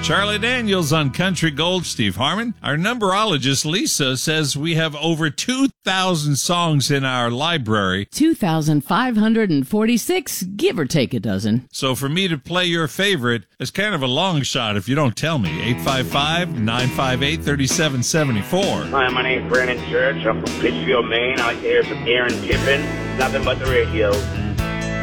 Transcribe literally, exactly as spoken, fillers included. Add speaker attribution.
Speaker 1: Charlie Daniels on Country Gold. Steve Harmon. Our numberologist, Lisa, says we have over two thousand songs in our library.
Speaker 2: two thousand five hundred forty-six, give or take a dozen.
Speaker 1: So for me to play your favorite is kind of a long shot if you don't tell me. eight five five, nine five eight, three seven seven four.
Speaker 3: Hi, my name's Brandon Church. I'm from Pittsfield, Maine. I like to hear some Aaron Tippin. Nothing but the radio.